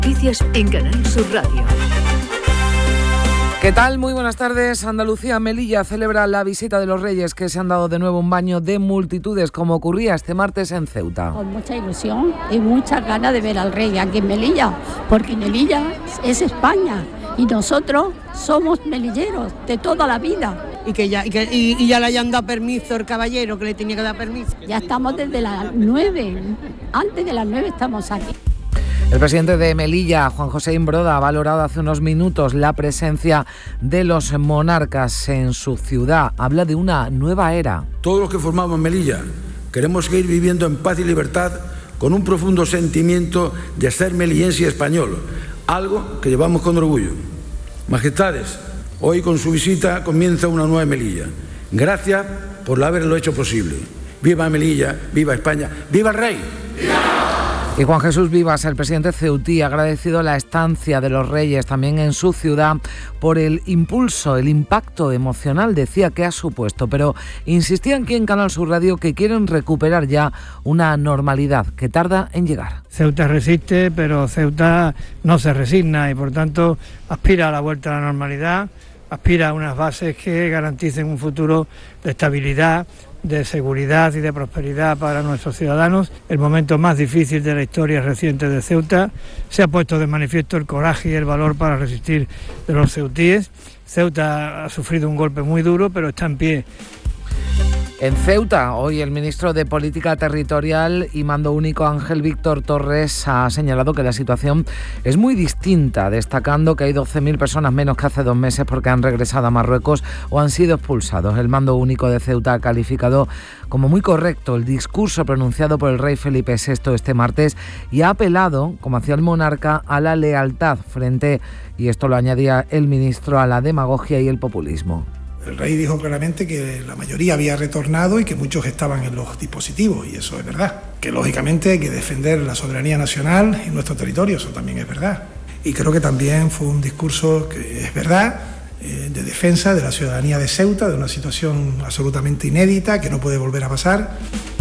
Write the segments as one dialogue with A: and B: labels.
A: Noticias en Canal Sur Radio.
B: ¿Qué tal? Muy buenas tardes. Andalucía, Melilla celebra la visita de los Reyes, que se han dado de nuevo un baño de multitudes, como ocurría este martes en Ceuta.
C: Con mucha ilusión y muchas ganas de ver al Rey aquí en Melilla, porque Melilla es España y nosotros somos melilleros de toda la vida.
D: Y ya le hayan dado permiso el caballero, que le tenía que dar permiso.
C: Ya estamos desde las 9, antes de las 9 estamos aquí.
B: El presidente de Melilla, Juan José Imbroda, ha valorado hace unos minutos la presencia de los monarcas en su ciudad. Habla de una nueva era.
E: Todos los que formamos Melilla queremos seguir viviendo en paz y libertad con un profundo sentimiento de ser melillense y español, algo que llevamos con orgullo. Majestades, hoy con su visita comienza una nueva Melilla. Gracias por haberlo hecho posible. ¡Viva Melilla! ¡Viva España! ¡Viva el Rey! ¡Viva!
B: Y Juan Jesús Vivas, el presidente ceutí, ha agradecido la estancia de los Reyes también en su ciudad por el impulso, el impacto emocional, decía, que ha supuesto. Pero insistía aquí en Canal Sur Radio que quieren recuperar ya una normalidad que tarda en llegar.
F: Ceuta resiste, pero Ceuta no se resigna y por tanto aspira a la vuelta a la normalidad, aspira a unas bases que garanticen un futuro de estabilidad, de seguridad y de prosperidad para nuestros ciudadanos. El momento más difícil de la historia reciente de Ceuta. Se ha puesto de manifiesto el coraje y el valor para resistir de los ceutíes. Ceuta ha sufrido un golpe muy duro, pero está en pie.
B: En Ceuta, hoy el ministro de Política Territorial y Mando Único, Ángel Víctor Torres, ha señalado que la situación es muy distinta, destacando que hay 12.000 personas menos que hace 2 meses porque han regresado a Marruecos o han sido expulsados. El Mando Único de Ceuta ha calificado como muy correcto el discurso pronunciado por el rey Felipe VI este martes y ha apelado, como hacía el monarca, a la lealtad frente, y esto lo añadía el ministro, a la demagogia y el populismo.
G: El rey dijo claramente que la mayoría había retornado y que muchos estaban en los dispositivos, y eso es verdad. Que lógicamente hay que defender la soberanía nacional y nuestro territorio, eso también es verdad. Y creo que también fue un discurso que es verdad, de defensa de la ciudadanía de Ceuta, de una situación absolutamente inédita que no puede volver a pasar.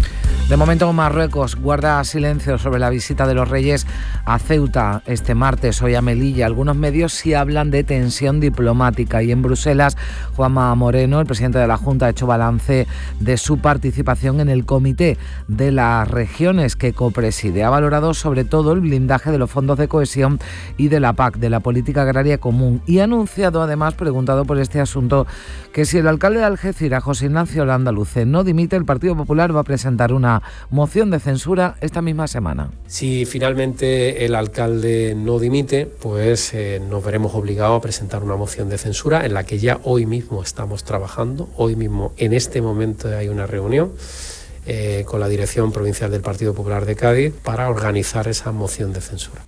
B: De momento, Marruecos guarda silencio sobre la visita de los Reyes a Ceuta este martes, hoy a Melilla. Algunos medios sí hablan de tensión diplomática y en Bruselas, Juanma Moreno, el presidente de la Junta, ha hecho balance de su participación en el Comité de las Regiones que copreside. Ha valorado sobre todo el blindaje de los fondos de cohesión y de la PAC, de la Política Agraria Común, y ha anunciado, además, preguntado por este asunto, que si el alcalde de Algeciras, José Ignacio Landaluce, no dimite, el Partido Popular va a presentar una moción de censura esta misma semana.
H: Si finalmente el alcalde no dimite, pues nos veremos obligados a presentar una moción de censura en la que ya hoy mismo estamos trabajando. Hoy mismo, en este momento, hay una reunión con la Dirección Provincial del Partido Popular de Cádiz para organizar esa moción de censura.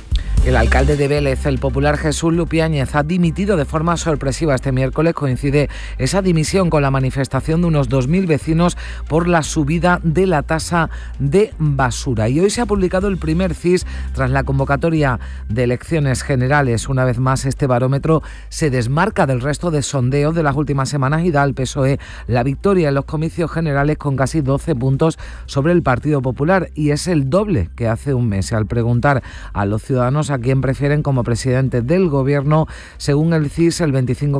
B: El alcalde de Vélez, el popular Jesús Lupiáñez, ha dimitido de forma sorpresiva este miércoles. Coincide esa dimisión con la manifestación de unos 2.000 vecinos por la subida de la tasa de basura. Y hoy se ha publicado el primer CIS tras la convocatoria de elecciones generales. Una vez más, este barómetro se desmarca del resto de sondeos de las últimas semanas y da al PSOE la victoria en los comicios generales con casi 12 puntos sobre el Partido Popular. Y es el doble que hace un mes. Al preguntar a los ciudadanos a quién prefieren como presidente del Gobierno, según el CIS, el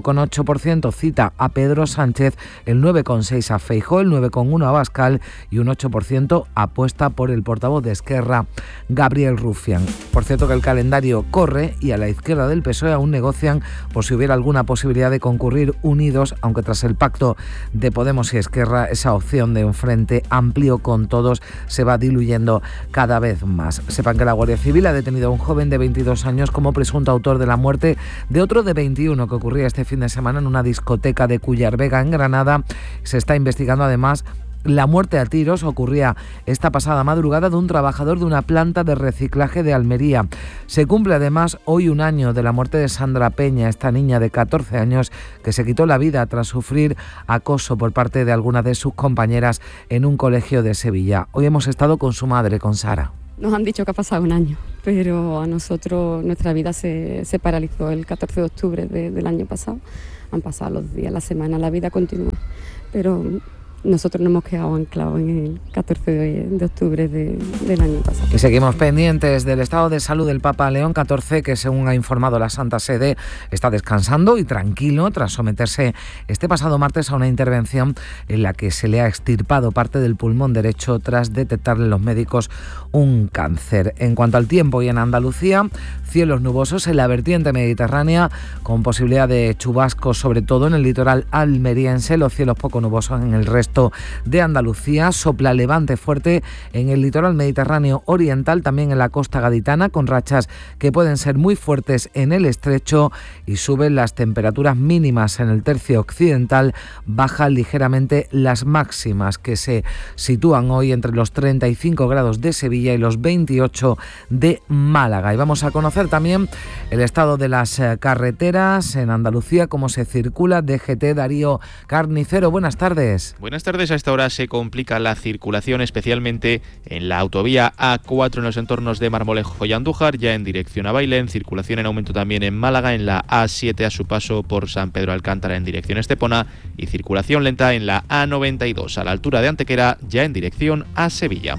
B: 25,8% cita a Pedro Sánchez, el 9,6% a Feijóo, el 9,1% a Abascal y un 8% apuesta por el portavoz de Esquerra, Gabriel Rufián. Por cierto, que el calendario corre y a la izquierda del PSOE aún negocian por si hubiera alguna posibilidad de concurrir unidos, aunque tras el pacto de Podemos y Esquerra, esa opción de un frente amplio con todos se va diluyendo cada vez más. Sepan que la Guardia Civil ha detenido a un joven de 22 años como presunto autor de la muerte de otro de 21 que ocurría este fin de semana en una discoteca de Cuyar Vega, en Granada. Se está investigando además la muerte a tiros. Ocurría esta pasada madrugada de un trabajador de una planta de reciclaje de Almería. Se cumple además hoy un año de la muerte de Sandra Peña, esta niña de 14 años que se quitó la vida tras sufrir acoso por parte de algunas de sus compañeras en un colegio de Sevilla. Hoy hemos estado con su madre, con Sara.
I: Nos han dicho que ha pasado un año, pero a nosotros nuestra vida se paralizó el 14 de octubre del año pasado. Han pasado los días, la semana, la vida continúa. Pero nosotros nos hemos quedado anclados en el 14 de octubre del año pasado.
B: Y seguimos pendientes del estado de salud del Papa León XIV, que según ha informado la Santa Sede, está descansando y tranquilo tras someterse este pasado martes a una intervención en la que se le ha extirpado parte del pulmón derecho tras detectarle los médicos un cáncer. En cuanto al tiempo, y en Andalucía, cielos nubosos en la vertiente mediterránea, con posibilidad de chubascos, sobre todo en el litoral almeriense, los cielos poco nubosos en el resto de Andalucía, sopla levante fuerte en el litoral mediterráneo oriental, también en la costa gaditana, con rachas que pueden ser muy fuertes en el estrecho, y suben las temperaturas mínimas en el tercio occidental, bajan ligeramente las máximas, que se sitúan hoy entre los 35 grados de Sevilla y los 28 de Málaga. Y vamos a conocer también el estado de las carreteras en Andalucía, cómo se circula. DGT, Darío Carnicero, buenas tardes.
J: Buenas tardes. A esta hora se complica la circulación, especialmente en la autovía A4 en los entornos de Marmolejo y Andújar, ya en dirección a Bailén. Circulación en aumento también en Málaga, en la A7 a su paso por San Pedro Alcántara en dirección Estepona, y circulación lenta en la A92 a la altura de Antequera, ya en dirección a Sevilla.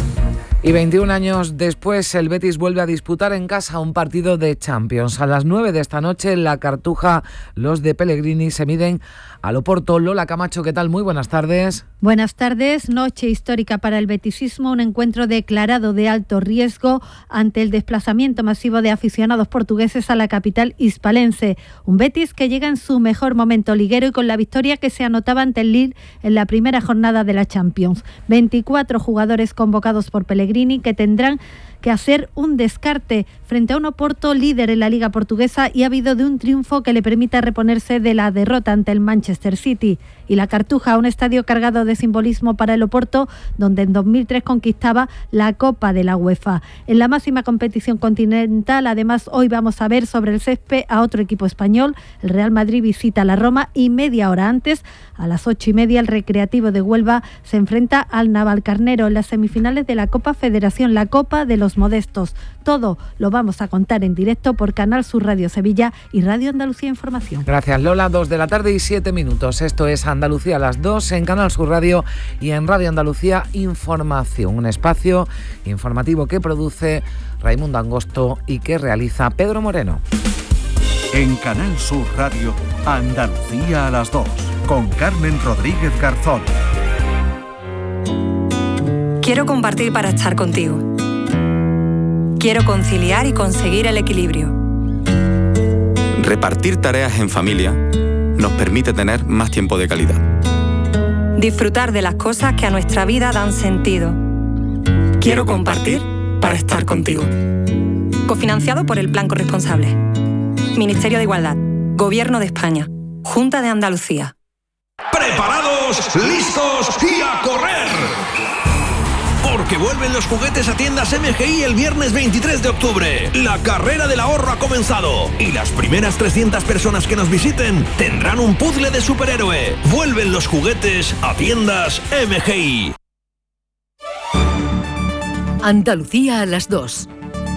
B: Y 21 años después, el Betis vuelve a disputar en casa un partido de Champions. A las 9 de esta noche, en la Cartuja, los de Pellegrini se miden al Oporto. Lola Camacho, ¿qué tal? Muy buenas tardes.
K: Buenas tardes. Noche histórica para el betisismo, un encuentro declarado de alto riesgo ante el desplazamiento masivo de aficionados portugueses a la capital hispalense. Un Betis que llega en su mejor momento liguero y con la victoria que se anotaba ante el Lille en la primera jornada de la Champions. 24 jugadores convocados por Pellegrini, que tendrán que hacer un descarte frente a un Oporto líder en la Liga Portuguesa y ávido de un triunfo que le permita reponerse de la derrota ante el Manchester City. Y la Cartuja, un estadio cargado de simbolismo para el Oporto, donde en 2003 conquistaba la Copa de la UEFA. En la máxima competición continental, además, hoy vamos a ver sobre el césped a otro equipo español. El Real Madrid visita la Roma y media hora antes, a las 8:30, el Recreativo de Huelva se enfrenta al Navalcarnero en las semifinales de la Copa Federación, la Copa de los Modestos. Todo lo vamos a contar en directo por Canal Sur Radio Sevilla y Radio Andalucía Información.
B: Gracias, Lola. 2 de la tarde y 7 minutos. Esto es Andalucía a las 2 en Canal Sur Radio y en Radio Andalucía Información, un espacio informativo que produce Raimundo Angosto y que realiza Pedro Moreno.
L: En Canal Sur Radio, Andalucía a las 2, con Carmen Rodríguez Garzón.
M: Quiero compartir para estar contigo. Quiero conciliar y conseguir el equilibrio.
N: Repartir tareas en familia nos permite tener más tiempo de calidad.
M: Disfrutar de las cosas que a nuestra vida dan sentido. Quiero compartir para estar contigo. Cofinanciado por el Plan Corresponsable. Ministerio de Igualdad. Gobierno de España. Junta de Andalucía.
O: ¡Preparados, listos y a correr! Porque vuelven los juguetes a tiendas MGI el viernes 23 de octubre. La carrera del ahorro ha comenzado. Y las primeras 300 personas que nos visiten tendrán un puzzle de superhéroe. Vuelven los juguetes a tiendas MGI.
A: Andalucía a las 2.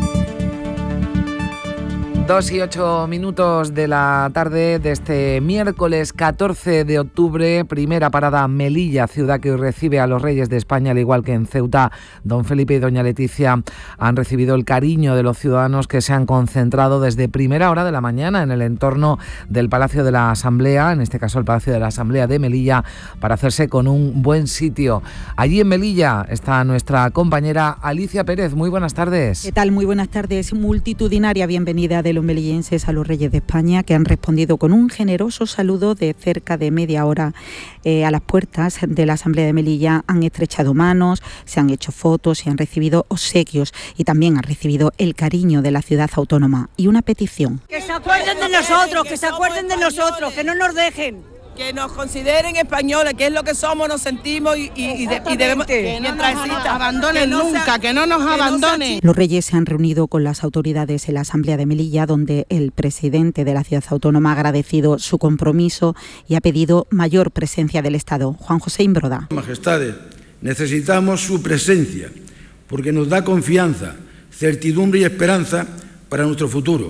B: 2 y 8 minutos de la tarde de este miércoles 14 de octubre, primera parada Melilla, ciudad que hoy recibe a los Reyes de España, al igual que en Ceuta. Don Felipe y doña Leticia han recibido el cariño de los ciudadanos que se han concentrado desde primera hora de la mañana en el entorno del Palacio de la Asamblea, en este caso el Palacio de la Asamblea de Melilla, para hacerse con un buen sitio. Allí en Melilla está nuestra compañera Alicia Pérez. Muy buenas tardes.
P: ¿Qué tal? Muy buenas tardes. Multitudinaria bienvenida de los melillenses a los Reyes de España, que han respondido con un generoso saludo de cerca de media hora a las puertas de la Asamblea de Melilla. Han estrechado manos, se han hecho fotos, se han recibido obsequios y también han recibido el cariño de la ciudad autónoma y una petición.
D: Que se acuerden de nosotros, que se acuerden de nosotros, que no nos dejen.
Q: Que nos consideren españoles, que es lo que somos, nos sentimos y debemos que no nos abandonen nunca, que no nos abandonen.
P: Los Reyes se han reunido con las autoridades en la Asamblea de Melilla, donde el presidente de la ciudad autónoma ha agradecido su compromiso y ha pedido mayor presencia del Estado. Juan José Imbroda.
E: Majestades, necesitamos su presencia porque nos da confianza, certidumbre y esperanza para nuestro futuro.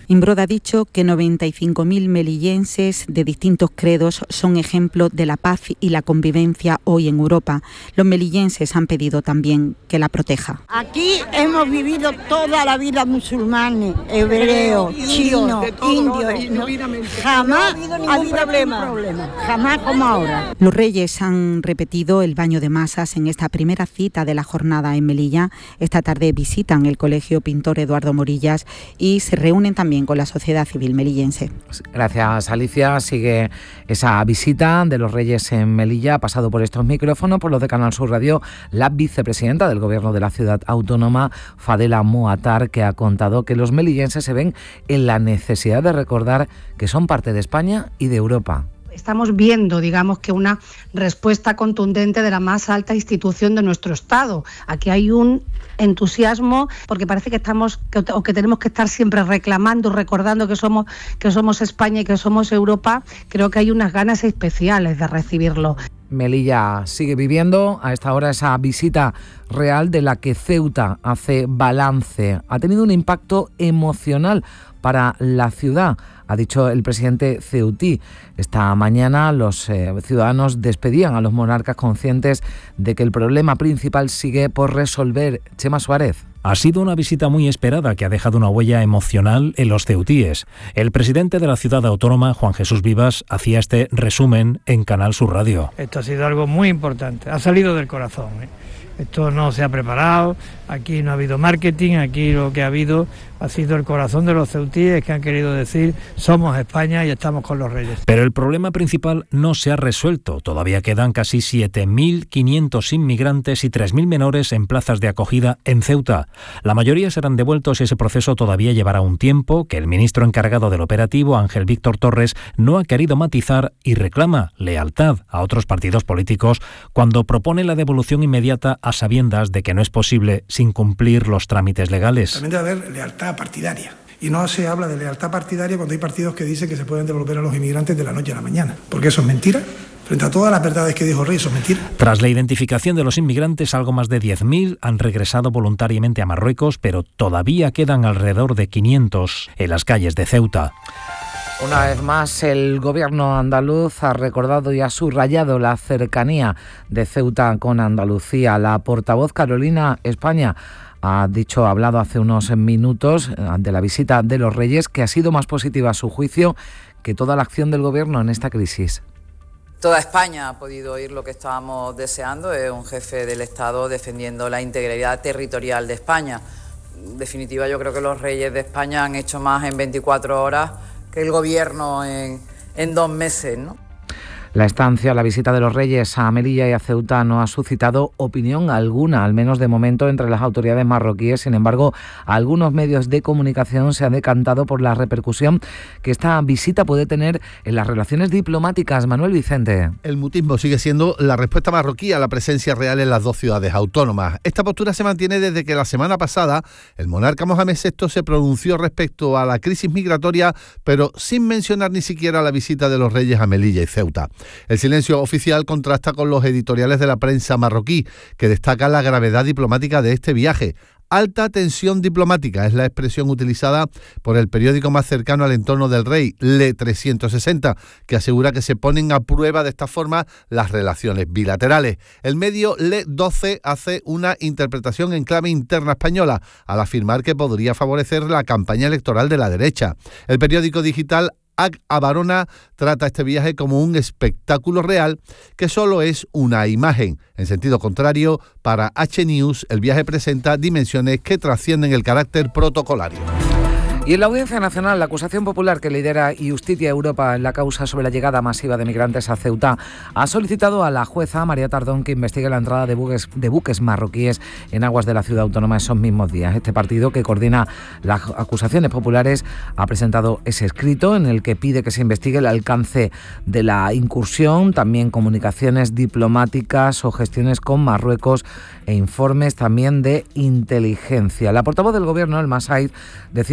P: Imbroda ha dicho que 95.000 melillenses de distintos credos son ejemplo de la paz y la convivencia hoy en Europa. Los melillenses han pedido también que la proteja.
R: Aquí hemos vivido toda la vida musulmanes, hebreos, chinos, indios. Jamás ha habido ningún problema, jamás como ahora.
P: Los Reyes han repetido el baño de masas en esta primera cita de la jornada en Melilla. Esta tarde visitan el Colegio Pintor Eduardo Morillas y se reúnen también con la sociedad civil melillense.
B: Gracias, Alicia. Sigue esa visita de los Reyes en Melilla. Ha pasado por estos micrófonos, por los de Canal Sur Radio, la vicepresidenta del Gobierno de la Ciudad Autónoma, Fadela Moatar, que ha contado que los melillenses se ven en la necesidad de recordar que son parte de España y de Europa.
S: Estamos viendo, digamos, que una respuesta contundente de la más alta institución de nuestro Estado. Aquí hay un entusiasmo porque parece que tenemos que estar siempre reclamando, recordando que somos España y que somos Europa. Creo que hay unas ganas especiales de recibirlo.
B: Melilla sigue viviendo a esta hora esa visita real de la que Ceuta hace balance. Ha tenido un impacto emocional para la ciudad, ha dicho el presidente ceutí. Esta mañana los ciudadanos despedían a los monarcas conscientes de que el problema principal sigue por resolver. Chema Suárez.
T: Ha sido una visita muy esperada que ha dejado una huella emocional en los ceutíes. El presidente de la ciudad autónoma, Juan Jesús Vivas, hacía este resumen en Canal Sur Radio.
F: Esto ha sido algo muy importante, ha salido del corazón. Esto no se ha preparado, aquí no ha habido marketing, aquí lo que ha habido ha sido el corazón de los ceutíes que han querido decir somos España y estamos con los Reyes.
T: Pero el problema principal no se ha resuelto. Todavía quedan casi 7.500 inmigrantes y 3.000 menores en plazas de acogida en Ceuta. La mayoría serán devueltos y ese proceso todavía llevará un tiempo que el ministro encargado del operativo, Ángel Víctor Torres, no ha querido matizar y reclama lealtad a otros partidos políticos cuando propone la devolución inmediata a sabiendas de que no es posible sin cumplir los trámites legales.
G: También debe haber lealtad partidaria. Y no se habla de lealtad partidaria cuando hay partidos que dicen que se pueden devolver a los inmigrantes de la noche a la mañana. Porque eso es mentira. Frente a todas las verdades que dijo Rey, eso es mentira.
T: Tras la identificación de los inmigrantes, algo más de 10.000 han regresado voluntariamente a Marruecos, pero todavía quedan alrededor de 500 en las calles de Ceuta.
B: Una vez más, el gobierno andaluz ha recordado y ha subrayado la cercanía de Ceuta con Andalucía. La portavoz Carolina España ha hablado hace unos minutos de la visita de los Reyes, que ha sido más positiva a su juicio que toda la acción del gobierno en esta crisis.
U: Toda España ha podido oír lo que estábamos deseando, es un jefe del Estado defendiendo la integridad territorial de España. En definitiva, yo creo que los Reyes de España han hecho más en 24 horas que el gobierno en 2 meses, ¿no?
B: La estancia, la visita de los Reyes a Melilla y a Ceuta no ha suscitado opinión alguna, al menos de momento, entre las autoridades marroquíes. Sin embargo, algunos medios de comunicación se han decantado por la repercusión que esta visita puede tener en las relaciones diplomáticas. Manuel Vicente.
V: El mutismo sigue siendo la respuesta marroquí a la presencia real en las dos ciudades autónomas. Esta postura se mantiene desde que la semana pasada el monarca Mohamed VI se pronunció respecto a la crisis migratoria, pero sin mencionar ni siquiera la visita de los Reyes a Melilla y Ceuta. El silencio oficial contrasta con los editoriales de la prensa marroquí, que destacan la gravedad diplomática de este viaje. Alta tensión diplomática es la expresión utilizada por el periódico más cercano al entorno del rey, Le 360, que asegura que se ponen a prueba de esta forma las relaciones bilaterales. El medio Le 12 hace una interpretación en clave interna española, al afirmar que podría favorecer la campaña electoral de la derecha. El periódico digital Abarona trata este viaje como un espectáculo real que solo es una imagen. En sentido contrario, para H-News, el viaje presenta dimensiones que trascienden el carácter protocolario.
B: Y en la Audiencia Nacional, la acusación popular que lidera Justicia Europa en la causa sobre la llegada masiva de migrantes a Ceuta ha solicitado a la jueza María Tardón que investigue la entrada de buques marroquíes en aguas de la ciudad autónoma esos mismos días. Este partido, que coordina las acusaciones populares, ha presentado ese escrito en el que pide que se investigue el alcance de la incursión, también comunicaciones diplomáticas o gestiones con Marruecos e informes también de inteligencia. La portavoz del Gobierno, Elma Said, decía este martes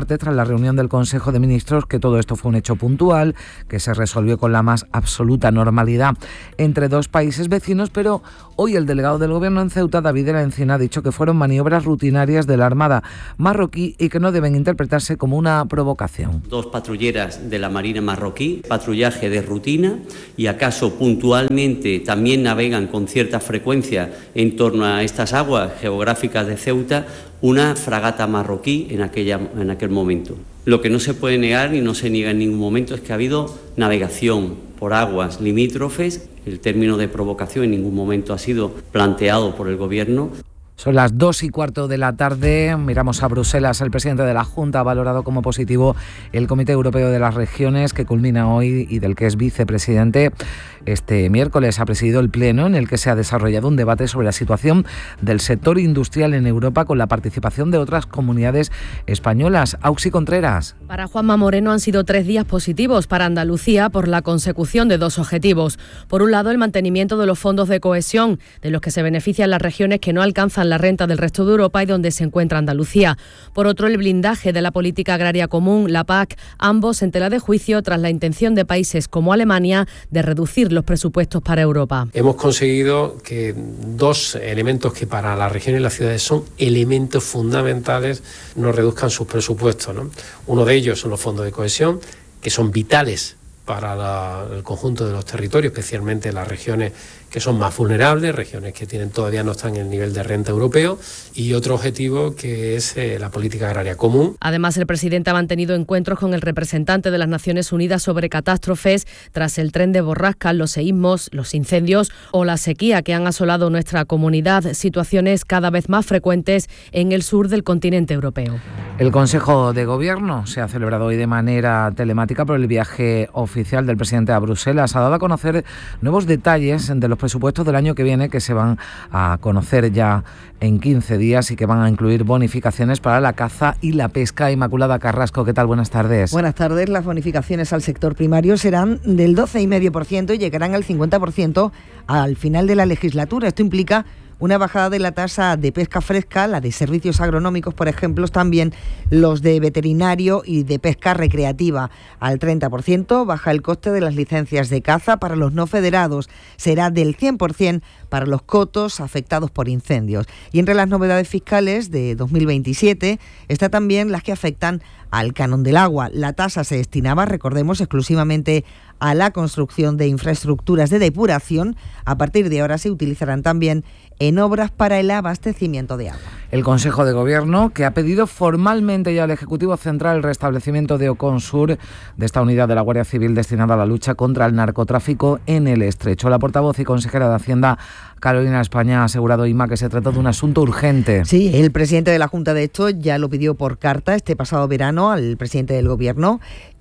B: martes, tras la reunión del Consejo de Ministros, que todo esto fue un hecho puntual, que se resolvió con la más absoluta normalidad entre dos países vecinos, pero hoy el delegado del Gobierno en Ceuta, David de la Encina, ha dicho que fueron maniobras rutinarias de la Armada marroquí y que no deben interpretarse como una provocación.
C: 2 patrulleras de la Marina marroquí, patrullaje de rutina, y acaso puntualmente también navegan con cierta frecuencia en torno a estas aguas geográficas de Ceuta una fragata marroquí en aquel momento. Lo que no se puede negar y no se niega en ningún momento es que ha habido navegación por aguas limítrofes. El término de provocación en ningún momento ha sido planteado por el Gobierno.
B: Son las 2:15 de la tarde, miramos a Bruselas. El presidente de la Junta ha valorado como positivo el Comité Europeo de las Regiones, que culmina hoy y del que es vicepresidente. Este miércoles ha presidido el pleno en el que se ha desarrollado un debate sobre la situación del sector industrial en Europa, con la participación de otras comunidades españolas. Auxi Contreras.
H: Para Juanma Moreno han sido 3 días positivos para Andalucía por la consecución de 2 objetivos. Por un lado, el mantenimiento de los fondos de cohesión, de los que se benefician las regiones que no alcanzan la renta del resto de Europa y donde se encuentra Andalucía. Por otro, el blindaje de la política agraria común, la PAC, ambos en tela de juicio tras la intención de países como Alemania de reducir los presupuestos para Europa.
W: Hemos conseguido que 2 elementos que para las regiones y las ciudades son elementos fundamentales no reduzcan sus presupuestos, ¿no? Uno de ellos son los fondos de cohesión, que son vitales para el conjunto de los territorios, especialmente las regiones que son más vulnerables, regiones que todavía no están en el nivel de renta europeo, y otro objetivo que es la política agraria común.
H: Además, el presidente ha mantenido encuentros con el representante de las Naciones Unidas sobre catástrofes tras el tren de borrascas, los seísmos, los incendios o la sequía que han asolado nuestra comunidad, situaciones cada vez más frecuentes en el sur del continente europeo.
B: El Consejo de Gobierno se ha celebrado hoy de manera telemática por el viaje oficial del presidente a Bruselas. Ha dado a conocer nuevos detalles de los presupuestos del año que viene, que se van a conocer ya en 15 días y que van a incluir bonificaciones para la caza y la pesca. Inmaculada Carrasco, ¿qué tal? Buenas tardes.
X: Buenas tardes. Las bonificaciones al sector primario serán del 12,5% y llegarán al 50% al final de la legislatura. Esto implica una bajada de la tasa de pesca fresca, la de servicios agronómicos, por ejemplo, también los de veterinario y de pesca recreativa al 30%, baja el coste de las licencias de caza para los no federados, será del 100% para los cotos afectados por incendios. Y entre las novedades fiscales de 2027 está también las que afectan al canon del agua. La tasa se destinaba, recordemos, exclusivamente a la construcción de infraestructuras de depuración. A partir de ahora se utilizarán también en obras para el abastecimiento de agua.
B: El Consejo de Gobierno, que ha pedido formalmente ya al Ejecutivo Central el restablecimiento de Oconsur, de esta unidad de la Guardia Civil destinada a la lucha contra el narcotráfico en el Estrecho. La portavoz y consejera de Hacienda, Carolina España, ha asegurado, Inma, que se trata de un asunto urgente.
X: Sí, el presidente de la Junta, de hecho, ya lo pidió por carta este pasado verano al presidente del Gobierno,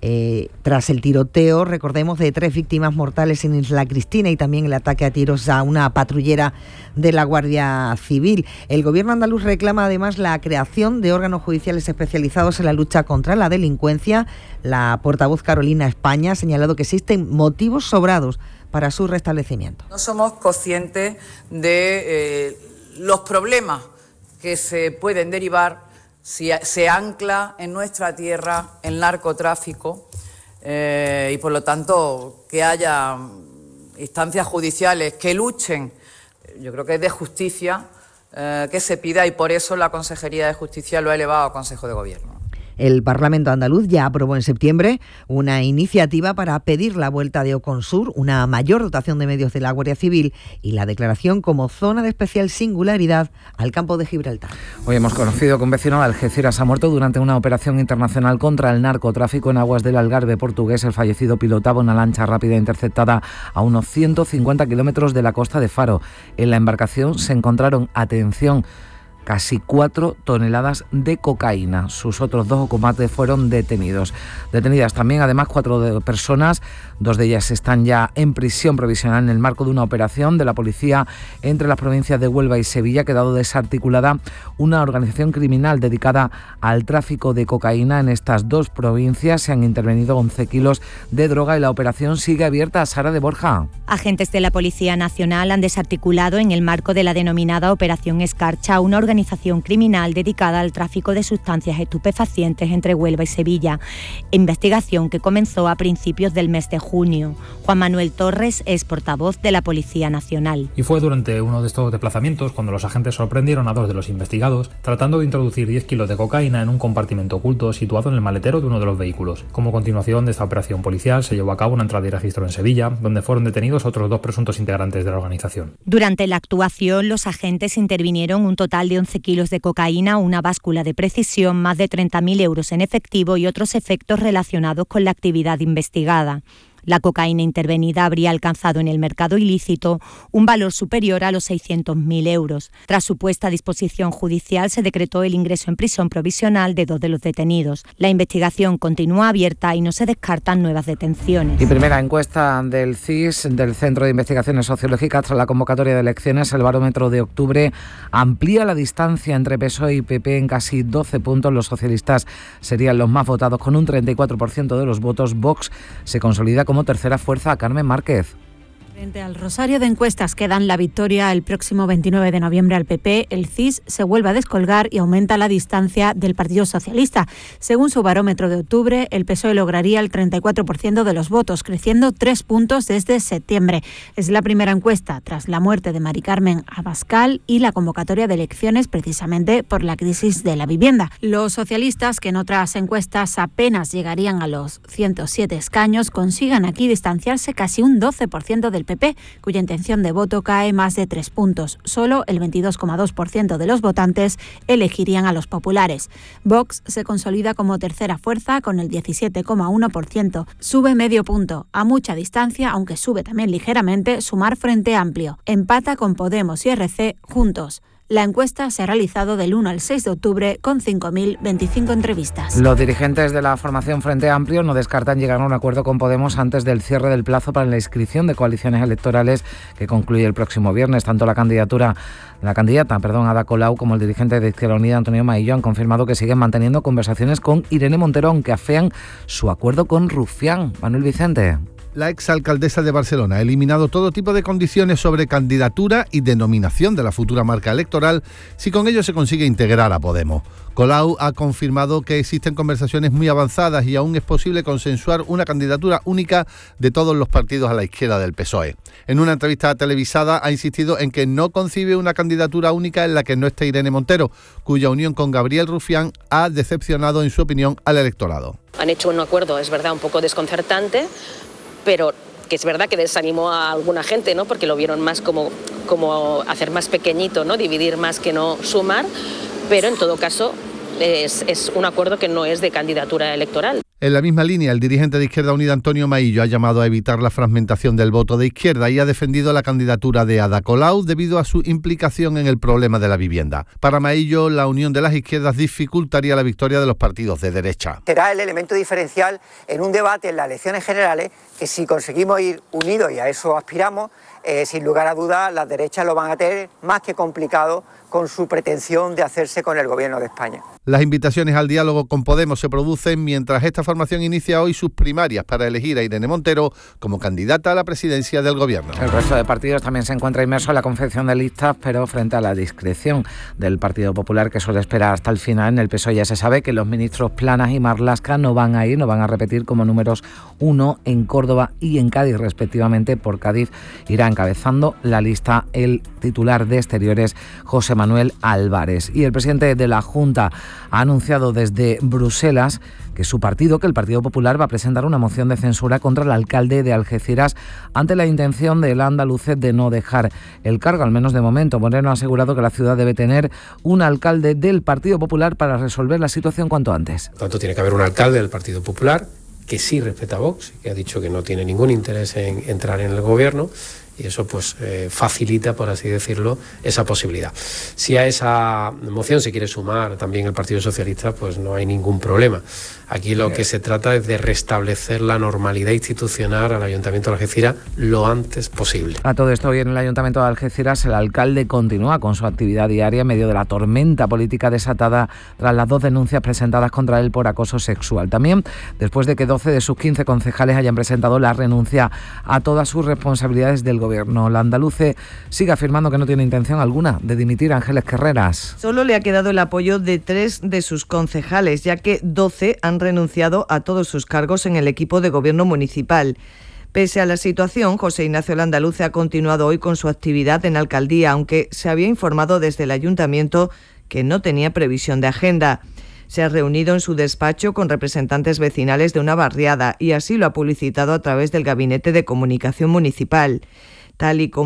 X: tras el tiroteo, recordemos, de 3 víctimas mortales en Isla Cristina y también el ataque a tiros a una patrullera de la Guardia Civil. El Gobierno andaluz reclama además la creación de órganos judiciales especializados en la lucha contra la delincuencia. La portavoz Carolina España ha señalado que existen motivos sobrados para su restablecimiento.
U: No somos conscientes de los problemas que se pueden derivar si se ancla en nuestra tierra el narcotráfico y por lo tanto que haya instancias judiciales que luchen. Yo creo que es de justicia que se pida y por eso la Consejería de Justicia lo ha elevado al Consejo de Gobierno.
X: El Parlamento andaluz ya aprobó en septiembre una iniciativa para pedir la vuelta de Oconsur, una mayor dotación de medios de la Guardia Civil y la declaración como zona de especial singularidad al campo de Gibraltar.
B: Hoy hemos conocido que un vecino de Algeciras ha muerto durante una operación internacional contra el narcotráfico en aguas del Algarve portugués. El fallecido pilotaba una lancha rápida interceptada a unos 150 kilómetros de la costa de Faro. En la embarcación se encontraron, atención, casi 4 toneladas de cocaína. Sus otros 2 ocupantes fueron detenidos. Detenidas también, además, 4 personas. 2 de ellas están ya en prisión provisional en el marco de una operación de la policía entre las provincias de Huelva y Sevilla. Ha quedado desarticulada una organización criminal dedicada al tráfico de cocaína en estas 2 provincias. Se han intervenido 11 kilos de droga y la operación sigue abierta. Sara de Borja.
Y: Agentes de la Policía Nacional han desarticulado en el marco de la denominada Operación Escarcha una organización
I: organización criminal dedicada al tráfico de sustancias estupefacientes entre Huelva y Sevilla. Investigación que comenzó a principios del mes de junio. Juan Manuel Torres es portavoz de la Policía Nacional.
J: Y fue durante uno de estos desplazamientos cuando los agentes sorprendieron a dos de los investigados tratando de introducir 10 kilos de cocaína en un compartimento oculto situado en el maletero de uno de los vehículos. Como continuación de esta operación policial se llevó a cabo una entrada y registro en Sevilla, donde fueron detenidos otros 2 presuntos integrantes de la organización.
I: Durante la actuación, los agentes intervinieron un total de 11 kilos de cocaína, una báscula de precisión, más de 30.000 euros en efectivo y otros efectos relacionados con la actividad investigada. La cocaína intervenida habría alcanzado en el mercado ilícito un valor superior a los 600.000 euros. Tras su puesta a disposición judicial, se decretó el ingreso en prisión provisional de 2 de los detenidos. La investigación continúa abierta y no se descartan nuevas detenciones.
B: Y primera encuesta del CIS, del Centro de Investigaciones Sociológicas, tras la convocatoria de elecciones. El barómetro de octubre amplía la distancia entre PSOE y PP en casi 12 puntos. Los socialistas serían los más votados con un 34% de los votos. Vox se consolida como tercera fuerza. Carmen Márquez.
K: Frente al rosario de encuestas que dan la victoria el próximo 29 de noviembre al PP, el CIS se vuelve a descolgar y aumenta la distancia del Partido Socialista. Según su barómetro de octubre, el PSOE lograría el 34% de los votos, creciendo 3 puntos desde septiembre. Es la primera encuesta tras la muerte de Mari Carmen Abascal y la convocatoria de elecciones precisamente por la crisis de la vivienda. Los socialistas, que en otras encuestas apenas llegarían a los 107 escaños, consigan aquí distanciarse casi un 12% del PP, cuya intención de voto cae más de 3 puntos. Solo el 22,2% de los votantes elegirían a los populares. Vox se consolida como tercera fuerza con el 17,1%. Sube medio punto. A mucha distancia, aunque sube también ligeramente, Sumar Frente Amplio. Empata con Podemos y RC juntos. La encuesta se ha realizado del 1 al 6 de octubre con 5.025 entrevistas.
B: Los dirigentes de la formación Frente Amplio no descartan llegar a un acuerdo con Podemos antes del cierre del plazo para la inscripción de coaliciones electorales que concluye el próximo viernes. Tanto la candidata Ada Colau como el dirigente de Izquierda Unida, Antonio Maillo, han confirmado que siguen manteniendo conversaciones con Irene Montero, aunque afean su acuerdo con Rufián. Manuel Vicente.
V: La exalcaldesa de Barcelona ha eliminado todo tipo de condiciones sobre candidatura y denominación de la futura marca electoral si con ello se consigue integrar a Podemos. Colau ha confirmado que existen conversaciones muy avanzadas y aún es posible consensuar una candidatura única de todos los partidos a la izquierda del PSOE. En una entrevista televisada ha insistido en que no concibe una candidatura única en la que no esté Irene Montero, cuya unión con Gabriel Rufián ha decepcionado, en su opinión, al electorado.
L: Han hecho un acuerdo, es verdad, un poco desconcertante, pero que es verdad que desanimó a alguna gente, ¿no? Porque lo vieron más como hacer más pequeñito, ¿no? Dividir más que no sumar, pero en todo caso es un acuerdo que no es de candidatura electoral.
V: En la misma línea, el dirigente de Izquierda Unida, Antonio Maillo, ha llamado a evitar la fragmentación del voto de izquierda y ha defendido la candidatura de Ada Colau debido a su implicación en el problema de la vivienda. Para Maillo, la unión de las izquierdas dificultaría la victoria de los partidos de derecha.
Y: Será el elemento diferencial en un debate en las elecciones generales que, si conseguimos ir unidos, y a eso aspiramos, sin lugar a dudas las derechas lo van a tener más que complicado con su pretensión de hacerse con el gobierno de España.
V: Las invitaciones al diálogo con Podemos se producen mientras esta formación inicia hoy sus primarias para elegir a Irene Montero como candidata a la presidencia del gobierno.
B: El resto de partidos también se encuentra inmerso en la confección de listas, pero frente a la discreción del Partido Popular, que suele esperar hasta el final. En el PSOE ya se sabe que los ministros Planas y Marlaska no van a repetir como números 1 en Córdoba y en Cádiz, respectivamente. Por Cádiz irá encabezando la lista el titular de Exteriores, José Manuel Álvarez. Y el presidente de la Junta ha anunciado desde Bruselas que el Partido Popular, va a presentar una moción de censura contra el alcalde de Algeciras ante la intención del andaluz de no dejar el cargo, al menos de momento. Moreno ha asegurado que la ciudad debe tener un alcalde del Partido Popular para resolver la situación cuanto antes.
W: Por tanto, tiene que haber un alcalde del Partido Popular que sí respeta a Vox, que ha dicho que no tiene ningún interés en entrar en el gobierno, y eso pues facilita, por así decirlo, esa posibilidad. Si a esa moción se quiere sumar también el Partido Socialista, pues no hay ningún problema. Aquí lo que se trata es de restablecer la normalidad institucional al Ayuntamiento de Algeciras lo antes posible.
B: A todo esto, hoy en el Ayuntamiento de Algeciras, el alcalde continúa con su actividad diaria en medio de la tormenta política desatada tras las 2 denuncias presentadas contra él por acoso sexual. También después de que 12 de sus 15 concejales hayan presentado la renuncia a todas sus responsabilidades del gobierno. La andaluce sigue afirmando que no tiene intención alguna de dimitir a Ángeles Carreras.
A: Solo le ha quedado el apoyo de 3 de sus concejales, ya que 12 han renunciado a todos sus cargos en el equipo de gobierno municipal. Pese a la situación, José Ignacio Landaluce ha continuado hoy con su actividad en alcaldía, aunque se había informado desde el ayuntamiento que no tenía previsión de agenda. Se ha reunido en su despacho con representantes vecinales de una barriada y así lo ha publicitado a través del Gabinete de Comunicación Municipal. Tal y como